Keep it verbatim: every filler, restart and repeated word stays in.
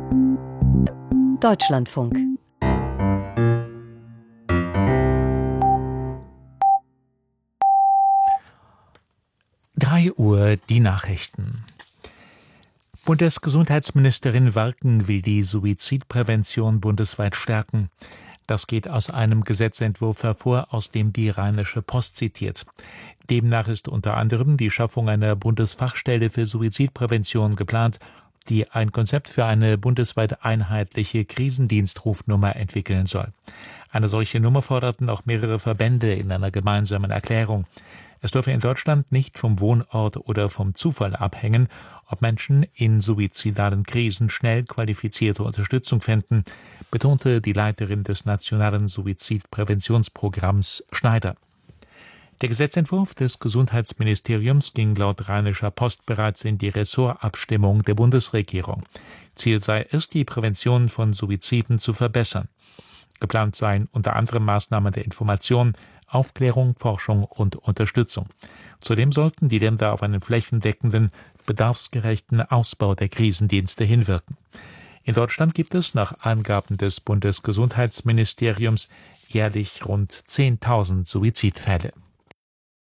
Deutschlandfunk. drei Uhr die Nachrichten. Bundesgesundheitsministerin Warken will die Suizidprävention bundesweit stärken. Das geht aus einem Gesetzentwurf hervor, aus dem die Rheinische Post zitiert. Demnach ist unter anderem die Schaffung einer Bundesfachstelle für Suizidprävention geplant, die ein Konzept für eine bundesweit einheitliche Krisendienstrufnummer entwickeln soll. Eine solche Nummer forderten auch mehrere Verbände in einer gemeinsamen Erklärung. Es dürfe in Deutschland nicht vom Wohnort oder vom Zufall abhängen, ob Menschen in suizidalen Krisen schnell qualifizierte Unterstützung finden, betonte die Leiterin des Nationalen Suizidpräventionsprogramms Schneider. Der Gesetzentwurf des Gesundheitsministeriums ging laut Rheinischer Post bereits in die Ressortabstimmung der Bundesregierung. Ziel sei es, die Prävention von Suiziden zu verbessern. Geplant seien unter anderem Maßnahmen der Information, Aufklärung, Forschung und Unterstützung. Zudem sollten die Länder auf einen flächendeckenden, bedarfsgerechten Ausbau der Krisendienste hinwirken. In Deutschland gibt es nach Angaben des Bundesgesundheitsministeriums jährlich rund zehntausend Suizidfälle.